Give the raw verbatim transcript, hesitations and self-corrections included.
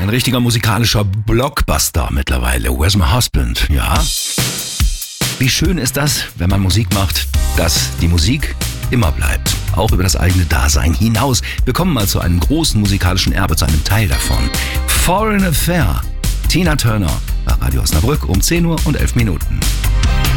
Ein richtiger musikalischer Blockbuster mittlerweile. Where's My Husband? Ja. Wie schön ist das, wenn man Musik macht, dass die Musik immer bleibt. Auch über das eigene Dasein hinaus. Wir kommen mal zu einem großen musikalischen Erbe, zu einem Teil davon. Foreign Affair. Tina Turner bei Radio Osnabrück um zehn Uhr und elf Minuten.